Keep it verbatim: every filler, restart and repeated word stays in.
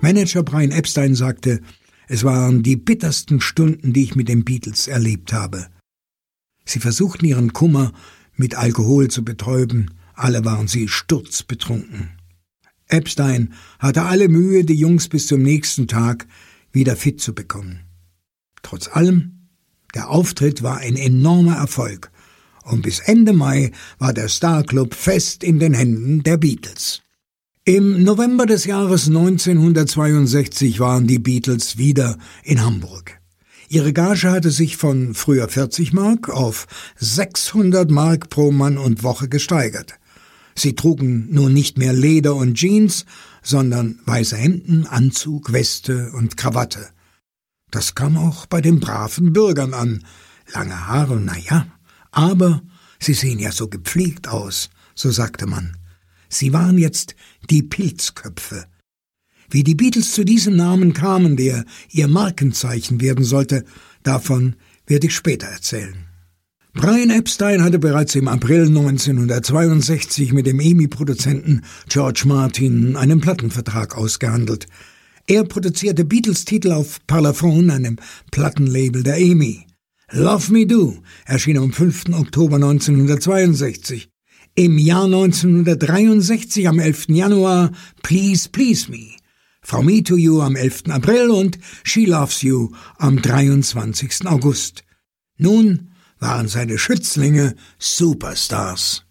Manager Brian Epstein sagte, es waren die bittersten Stunden, die ich mit den Beatles erlebt habe. Sie versuchten ihren Kummer mit Alkohol zu betäuben, alle waren sie sturzbetrunken. Epstein hatte alle Mühe, die Jungs bis zum nächsten Tag wieder fit zu bekommen. Trotz allem, der Auftritt war ein enormer Erfolg und bis Ende Mai war der Star Club fest in den Händen der Beatles. Im November des Jahres neunzehnhundertzweiundsechzig waren die Beatles wieder in Hamburg. Ihre Gage hatte sich von früher vierzig Mark auf sechshundert Mark pro Mann und Woche gesteigert. Sie trugen nun nicht mehr Leder und Jeans, sondern weiße Hemden, Anzug, Weste und Krawatte. Das kam auch bei den braven Bürgern an. Lange Haare, na ja, aber sie sehen ja so gepflegt aus, so sagte man. Sie waren jetzt die Pilzköpfe. Wie die Beatles zu diesem Namen kamen, der ihr Markenzeichen werden sollte, davon werde ich später erzählen. Brian Epstein hatte bereits im April neunzehnhundertzweiundsechzig mit dem E M I-Produzenten George Martin einen Plattenvertrag ausgehandelt. Er produzierte Beatles-Titel auf Parlophone, einem Plattenlabel der E M I. Love Me Do erschien am fünften Oktober neunzehnhundertzweiundsechzig. Im Jahr neunzehnhundertdreiundsechzig am elften Januar Please Please Me. From Me to You am elften April und She Loves You am dreiundzwanzigsten August. Nun waren seine Schützlinge Superstars.